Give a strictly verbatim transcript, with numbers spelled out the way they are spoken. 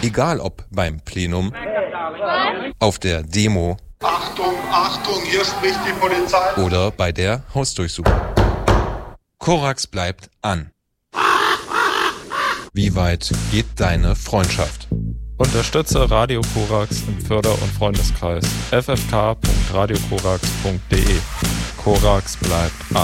Egal ob beim Plenum, auf der Demo, Achtung, Achtung, hier spricht die Polizei. Oder bei der Hausdurchsuchung. Korax bleibt an. Wie weit geht deine Freundschaft? Unterstütze Radio Korax im Förder- und Freundeskreis f f k punkt radio korax punkt d e. Korax bleibt an.